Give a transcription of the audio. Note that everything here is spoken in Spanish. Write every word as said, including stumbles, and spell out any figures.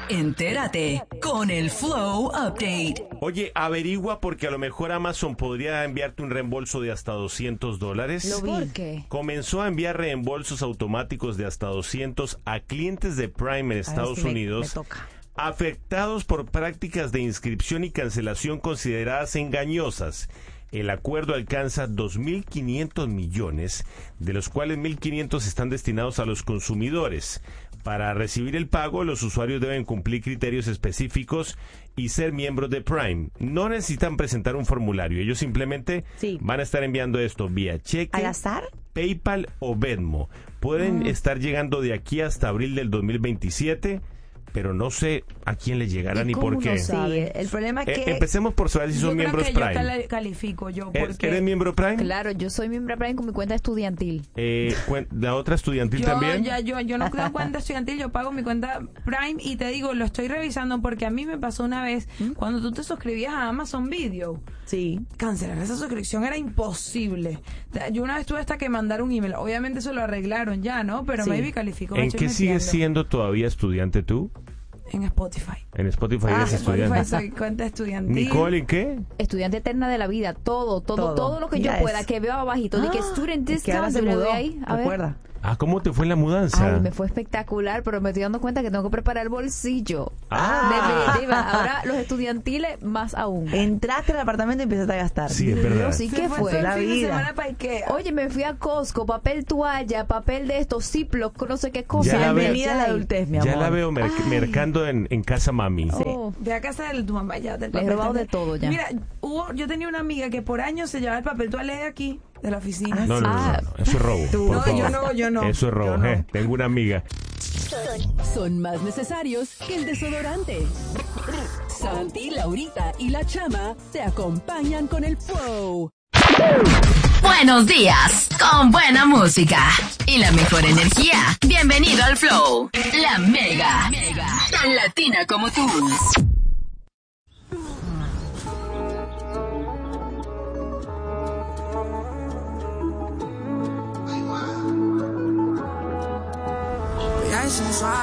Entérate con el Flow Update. Oye, averigua porque a lo mejor Amazon podría enviarte un reembolso de hasta doscientos dólares. Lo vi. ¿Por qué? Comenzó a enviar reembolsos automáticos de hasta doscientos a clientes de Prime en Estados me- Unidos me toca. afectados por prácticas de inscripción y cancelación consideradas engañosas. El acuerdo alcanza dos mil quinientos millones, de los cuales mil quinientos están destinados a los consumidores. Para recibir el pago, los usuarios deben cumplir criterios específicos y ser miembros de Prime. No necesitan presentar un formulario. Ellos simplemente Sí. van a estar enviando esto vía cheque, ¿Al azar? PayPal o Venmo. Pueden Mm. estar llegando de aquí hasta abril del dos mil veintisiete, pero no sé a quién le llegará ¿Y ni cómo por no qué. sabe? Sí, el problema es Eh, que... empecemos por saber si Yo son creo miembros que yo Prime. cala- califico yo ¿Eres, porque eres miembro Prime? Claro, yo soy miembro Prime con mi cuenta estudiantil. Eh, cuen- ¿La otra estudiantil yo también? ya yo yo no tengo cuenta estudiantil, yo pago mi cuenta Prime y te digo, lo estoy revisando porque a mí me pasó una vez cuando tú te suscribías a Amazon Video. Sí. Cancelar esa suscripción era imposible. Yo una vez tuve hasta que mandar un email. Obviamente eso lo arreglaron ya, ¿no? Pero Sí. maybe calificó. me ¿En estoy qué sigues metiendo. siendo todavía estudiante tú? En Spotify. En Spotify Ah, eres Spotify estudiante. soy cuenta estudiantil. Nicole, ¿en qué? Estudiante eterna de la vida, todo, todo, todo, Todo. lo que Mira yo pueda, eso. que veo abajito, de que student Es que ahora discount, se yo le doy mudó. ahí, a ver. Recuerda. Ah, ¿cómo te fue en la mudanza? Ay, me fue espectacular, pero me estoy dando cuenta que tengo que preparar el bolsillo. Ah. De- de- de- ahora los estudiantiles más aún. Entraste al apartamento y empezaste a gastar. Sí, es verdad. Sí, Se ¿qué fue fue? todo el La fin de vida. semana pa' Ikea. Oye, me fui a Costco, papel toalla, papel de estos, Ziploc, no sé qué cosa. Ya la veo. Bienvenida a la adultez, mi amor. Ya la veo mer- Ay. mercando en, en casa mami. Oh. Ve a casa de tu mamá ya. Del Le he papel robado toalé. de todo ya. Mira, hubo, yo tenía una amiga que por años se llevaba el papel toalé de aquí, de la oficina. Ah, No, no, no, Ah. no, no, eso es robo. Tú. por No, favor. yo no, yo no. Eso es robo, Yo no. eh. Tengo una amiga. Son más necesarios que el desodorante. Santi, Laurita y la Chama te acompañan con el flow. Buenos días, con buena música y la mejor energía. Bienvenido al Flow, la Mega, tan latina como tú. Ella es sensual,